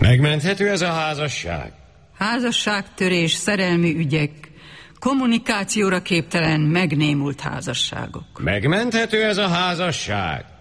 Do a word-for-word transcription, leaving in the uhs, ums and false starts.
Megmenthető ez a házasság? Házasságtörés, szerelmi ügyek, kommunikációra képtelen, megnémult házasságok. Megmenthető ez a házasság?